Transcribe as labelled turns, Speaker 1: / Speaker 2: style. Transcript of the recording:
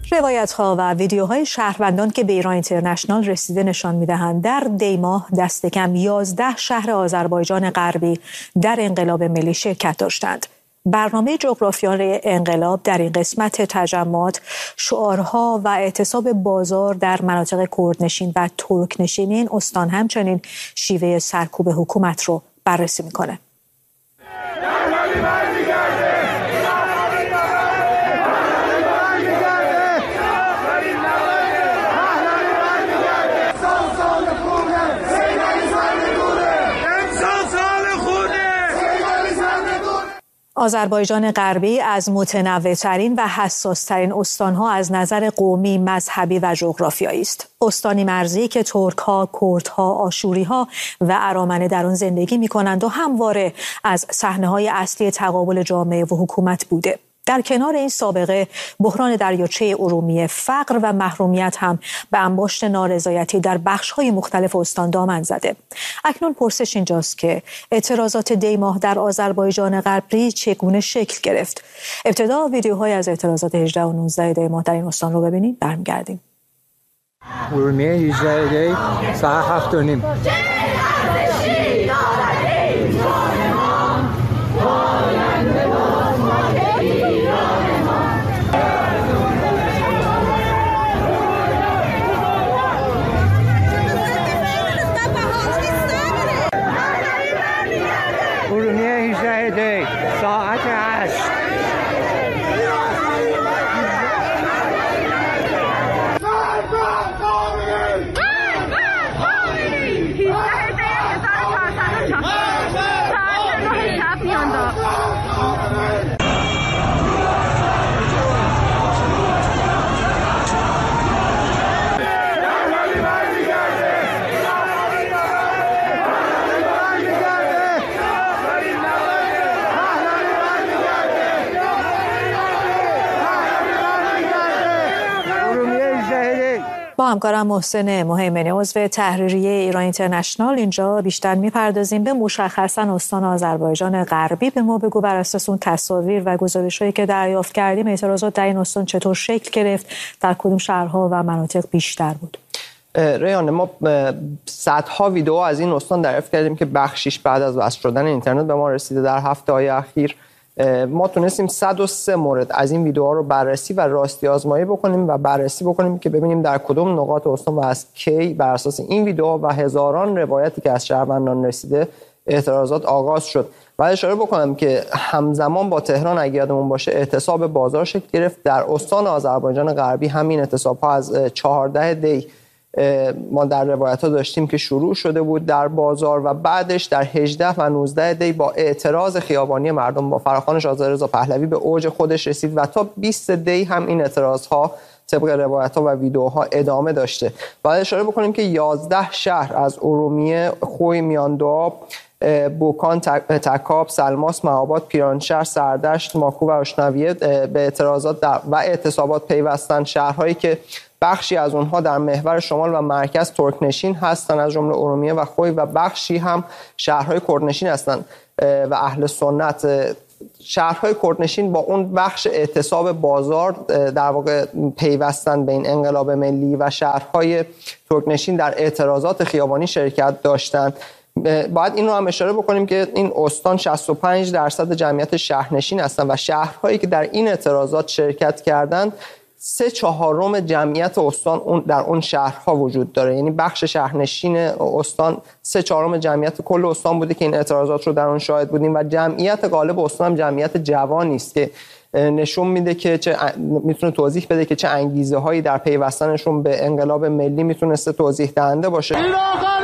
Speaker 1: روایت‌ها و ویدیوهای شهروندان که به ایران اینترنشنال رسیده نشان می‌دهند در دی ماه دست کم 11 شهر آذربایجان غربی در انقلاب ملی شرکت داشتند. برنامه جغرافیان انقلاب در این قسمت تجمعات شعارها و اعتصاب بازار در مناطق کردنشین و ترکنشین این استان همچنین شیوه سرکوب حکومت رو بررسی می‌کنه. آذربایجان غربی از متنوع‌ترین و حساس‌ترین استان‌ها از نظر قومی، مذهبی و جغرافیایی است. استانی مرزی که ترک‌ها، کردها، آشوری‌ها و ارامنه در آن زندگی می‌کنند و همواره از صحنه‌های اصلی تقابل جامعه و حکومت بوده. در کنار این سابقه، بحران دریاچه ارومیه، فقر و محرومیت هم به انباشت نارضایتی در بخش‌های مختلف استان دامن زده. اکنون پرسش اینجاست که اعتراضات دی ماه در آذربایجان غربی چگونه شکل گرفت؟ ابتدا ویدیوهای از اعتراضات 18 و 19 دی ماه در این استان رو ببینید، برمیگردیم.
Speaker 2: ارومیه 18 دی ساعت 7:30. ساعت 8.
Speaker 1: با همکارم محسن مهیمنی عضو تحریریه ایران اینترنشنال اینجا بیشتر میپردازیم به مشخصا استان آذربایجان غربی. به ما بگو بر اساس اون تصاویر و گزارش‌هایی که دریافت کردیم اعتراضات در این استان چطور شکل گرفت، در کدوم شهرها و مناطق بیشتر بود؟
Speaker 3: ریان، ما صدها ویدیو از این استان دریافت کردیم که بخشیش بعد از وصل شدن اینترنت به ما رسیده. در هفته‌های اخیر ما تونستیم 103 مورد از این ویدیوها رو بررسی و راستی آزمایی بکنیم و بررسی بکنیم که ببینیم در کدوم نقاط استان و از کی بر اساس این ویدیوها و هزاران روایتی که از شهروندان رسیده اعتراضات آغاز شد. و اشاره بکنم که همزمان با تهران اگه یادمون باشه اعتصاب بازار شکل گرفت. در استان آذربایجان غربی همین اعتصاب‌ها از 14 دی ما در روایت‌ها داشتیم که شروع شده بود در بازار و بعدش در 18 و 19 دی با اعتراض خیابانی مردم با فراخوان شاهزاده پهلوی به اوج خودش رسید و تا 20 دی هم این اعتراض‌ها طبق روایت‌ها و ویدیوها ادامه داشته. باید اشاره بکنیم که 11 شهر از ارومیه، خوی، میاندوآب، بوکان، تکاب، سلماس، مهاباد، پیرانشهر، سردشت، ماکو و آشنویه به اعتراضات و اعتصابات پیوستند. شهرهایی که بخشی از اونها در محور شمال و مرکز ترکنشین هستند از جمله ارومیه و خوی و بخشی هم شهرهای کردنشین هستند و اهل سنت. شهرهای کردنشین با اون بخش اعتصاب بازار در واقع پیوستند به این انقلاب ملی و شهرهای ترکنشین در اعتراضات خیابانی شرکت داشتند. باید این رو هم اشاره بکنیم که این استان 65% جمعیت شهرنشین هستند و شهرهایی که در این اعتراضات شرکت کردند 3/4 جمعیت استان در اون شهرها وجود داره. یعنی بخش شهرنشین استان 3/4 جمعیت کل استان بوده که این اعتراضات رو در اون شاهد بودیم و جمعیت غالب استان هم جمعیت جوانی است که نشون میده که میتونه توضیح بده که چه انگیزه هایی در پیوستنشون به انقلاب ملی میتونسته توضیح دهنده باشه.